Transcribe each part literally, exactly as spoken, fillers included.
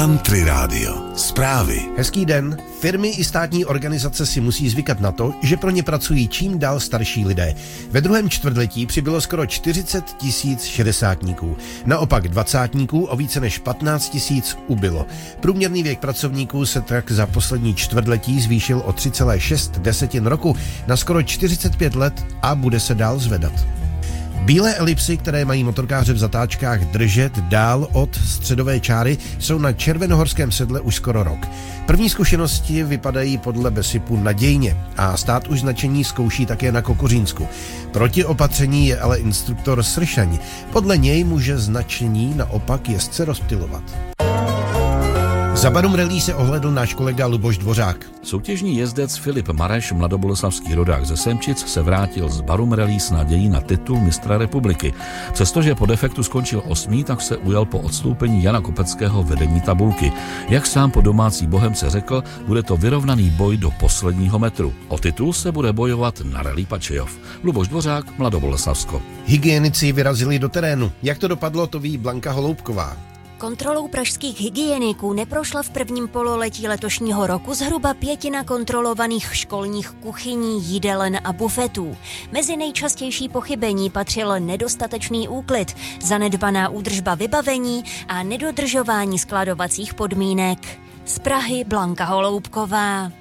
Country Radio. Zprávy. Hezký den. Firmy i státní organizace si musí zvykat na to, že pro ně pracují čím dál starší lidé. Ve druhém čtvrtletí přibylo skoro čtyřicet tisíc šedesátníků. Naopak dvacátníků o více než patnáct tisíc ubylo. Průměrný věk pracovníků se tak za poslední čtvrtletí zvýšil o tři celé šest desetin roku na skoro čtyřicet pět let a bude se dál zvedat. Bílé elipsy, které mají motorkáře v zatáčkách držet dál od středové čáry, jsou na Červenohorském sedle už skoro rok. První zkušenosti vypadají podle Besipu nadějně a stát už značení zkouší také na Kokořínsku. Proti opatření je ale instruktor Sršaň. Podle něj může značení naopak jezdce rozptylovat. Za Barum Rally se ohledl náš kolega Luboš Dvořák. Soutěžní jezdec Filip Mareš, mladoboleslavský rodák ze Semčic, se vrátil z Barum Rally s nadějí na titul mistra republiky. Přestože po defektu skončil osmý, tak se ujal po odstoupení Jana Kopeckého vedení tabulky. Jak sám po domácí Bohemce řekl, bude to vyrovnaný boj do posledního metru. O titul se bude bojovat na Rally Pačejov. Luboš Dvořák, Mladoboleslavsko. Hygienici vyrazili do terénu. Jak to dopadlo, to ví Blanka Holoubková. Kontrolou pražských hygieniků neprošla v prvním pololetí letošního roku zhruba pětina kontrolovaných školních kuchyní, jídelen a bufetů. Mezi nejčastější pochybení patřil nedostatečný úklid, zanedbaná údržba vybavení a nedodržování skladovacích podmínek. Z Prahy Blanka Holoubková.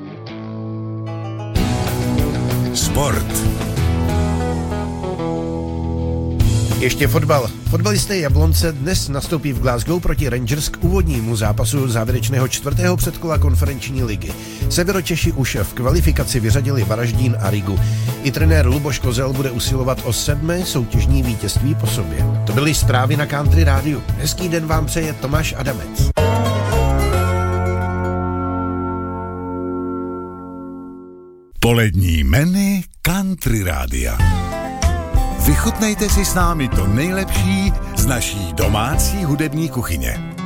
Sport. Ještě fotbal. Fotbalisté Jablonce dnes nastoupí v Glasgow proti Rangers k úvodnímu zápasu závěrečného čtvrtého předkola konferenční ligy. Severočeši už v kvalifikaci vyřadili Varaždín a Rigu. I trenér Luboš Kozel bude usilovat o sedmé soutěžní vítězství po sobě. To byly zprávy na Country Rádiu. Hezký den vám přeje Tomáš Adamec. Polední menu Country Rádia. Vychutnejte si s námi to nejlepší z naší domácí hudební kuchyně.